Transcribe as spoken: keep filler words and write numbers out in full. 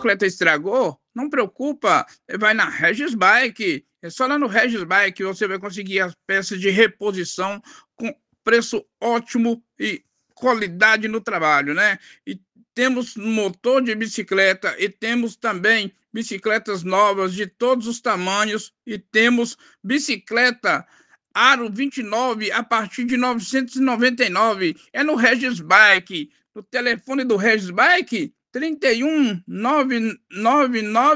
bicicleta estragou, não preocupa, eh, vai na Regis Bike, é só lá no Regis Bike você vai conseguir as peças de reposição com preço ótimo e qualidade no trabalho, né. E temos motor de bicicleta e temos também bicicletas novas de todos os tamanhos e temos bicicleta aro vinte e nove a partir de novecentos e noventa e nove, é no Regis Bike. O telefone do Regis Bike, trinta e um, nove nove nove